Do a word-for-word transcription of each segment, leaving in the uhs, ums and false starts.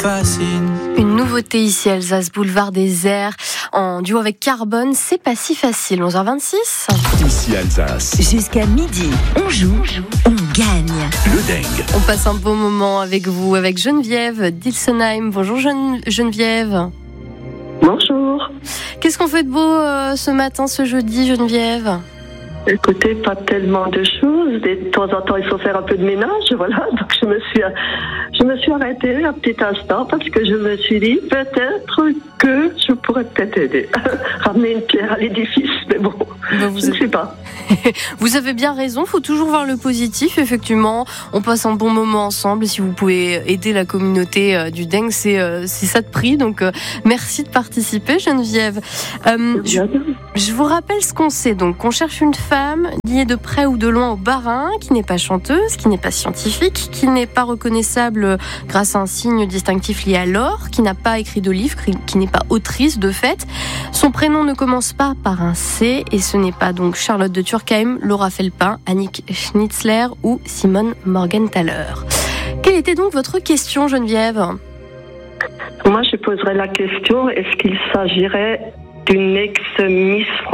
fascine. Une nouveauté ici, Alsace, boulevard des Airs, en duo avec Carbone, c'est pas si facile. onze heures vingt-six. Ici Alsace. Jusqu'à midi, on joue, on gagne. Le Dengue. On passe un bon moment avec vous, avec Geneviève d'Ilsenheim. Bonjour Gene- Geneviève. Bonjour. Qu'est-ce qu'on fait de beau euh, ce matin, ce jeudi, Geneviève ? Écoutez, pas tellement de choses. De temps en temps, il faut faire un peu de ménage, voilà. Donc, je me suis, je me suis arrêtée un petit instant parce que je me suis dit peut-être que je pourrais peut-être aider, ramener une pierre à l'édifice, mais bon, Bah, vous je ne avez... sais pas. Vous avez bien raison, faut toujours voir le positif. Effectivement, on passe un bon moment ensemble. Si vous pouvez aider la communauté euh, du dengue, c'est euh, c'est ça de prix. Donc, euh, merci de participer, Geneviève. Euh, je, je vous rappelle ce qu'on sait. Donc, on cherche une femme liée de près ou de loin au Bas-Rhin, qui n'est pas chanteuse, qui n'est pas scientifique, qui n'est pas reconnaissable grâce à un signe distinctif lié à l'or, qui n'a pas écrit de livre, qui n'est pas autrice de fait. Son prénom ne commence pas par un C, et ce n'est pas donc Charlotte de Turckheim, Laura Felpin, Annick Schnitzler ou Simone Morgenthaler. Quelle était donc votre question, Geneviève ? Moi, je poserais la question, est-ce qu'il s'agirait d'une ex-Miss France ?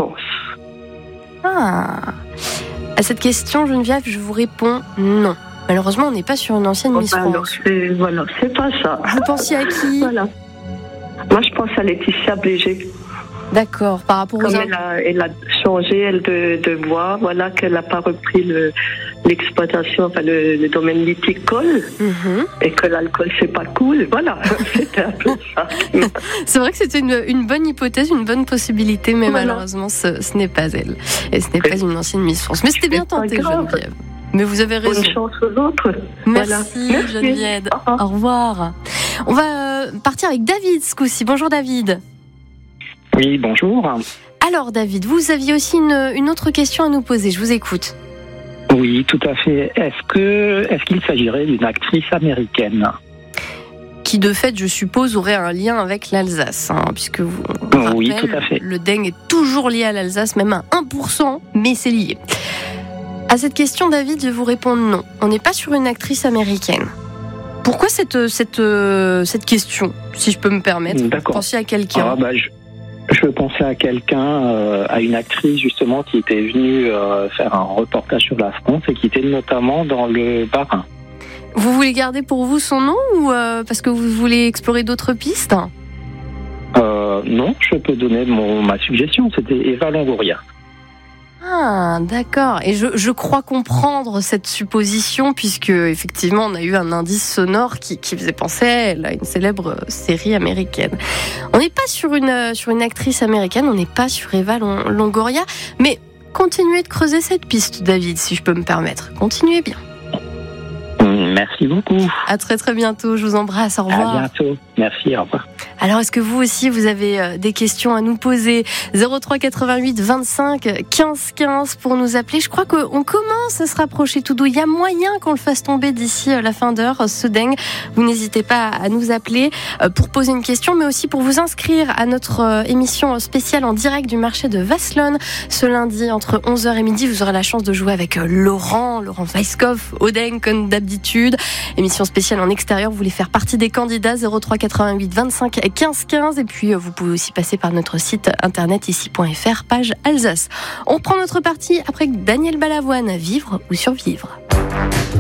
Ah. À cette question, Geneviève, je vous réponds non. Malheureusement, on n'est pas sur une ancienne Miss Enfin, alors, France. c'est, voilà, c'est pas ça. Vous pensiez à qui ? Voilà. Moi, je pense à Laetitia Blégé. D'accord, par rapport aux... Comme elle a, elle a changé, elle, de, de voie, voilà, qu'elle n'a pas repris le, l'exploitation, enfin, le, le domaine viticole, Mhm. et que l'alcool, c'est pas cool, voilà. C'était un peu ça. C'est vrai que c'était une, une bonne hypothèse, une bonne possibilité, mais Voilà. malheureusement, ce, ce n'est pas elle. Et ce n'est pas une ancienne Miss France. Mais c'était bien C'est pas tenté, grave. Geneviève. Mais vous avez raison. Bonne chance aux autres. Merci, Voilà. Merci. Geneviève. Au revoir. Au revoir. On va euh, partir avec David ce coup-ci. Bonjour David. Oui, bonjour. Alors David, vous aviez aussi une, une autre question à nous poser. Je vous écoute. Oui, tout à fait. Est-ce que est-ce qu'il s'agirait d'une actrice américaine ? Qui de fait, je suppose, aurait un lien avec l'Alsace, hein, puisque vous, on Oui, rappelle, tout à fait. le dengue est toujours lié à l'Alsace, même à un pour cent, mais c'est lié. À cette question, David, je vous réponds non. On n'est pas sur une actrice américaine. Pourquoi cette, cette, euh, cette question, si je peux me permettre ? D'accord. Pensez à quelqu'un. Ah, bah, je, je pensais à quelqu'un, euh, à une actrice justement qui était venue euh, faire un reportage sur la France et qui était notamment dans le Bas-Rhin. Vous voulez garder pour vous son nom ou euh, parce que vous voulez explorer d'autres pistes ? Euh, non, je peux donner mon, ma suggestion. C'était Eva Longoria. Ah, d'accord. Et je, je crois comprendre cette supposition, puisque effectivement, on a eu un indice sonore qui, qui faisait penser à elle, à une célèbre série américaine. On n'est pas sur une, sur une actrice américaine, on n'est pas sur Eva Longoria, mais continuez de creuser cette piste, David, si je peux me permettre. Continuez bien. Merci beaucoup. À très très bientôt, je vous embrasse, au revoir. À bientôt. Merci, au revoir. Alors, est-ce que vous aussi, vous avez des questions à nous poser ? zéro trois quatre-vingt-huit vingt-cinq quinze quinze pour nous appeler. Je crois qu'on commence à se rapprocher tout doux. Il y a moyen qu'on le fasse tomber d'ici la fin d'heure, ce dengue. Vous n'hésitez pas à nous appeler pour poser une question, mais aussi pour vous inscrire à notre émission spéciale en direct du marché de Vasselonne. Ce lundi, entre onze heures et midi, vous aurez la chance de jouer avec Laurent, Laurent Weisskopf, au dengue, comme d'habitude. Émission spéciale en extérieur. Vous voulez faire partie des candidats, zéro trois quatre-vingt-huit vingt-cinq quinze quinze, et puis vous pouvez aussi passer par notre site internet ici point f r, page Alsace. On prend notre partie après Daniel Balavoine, Vivre ou survivre.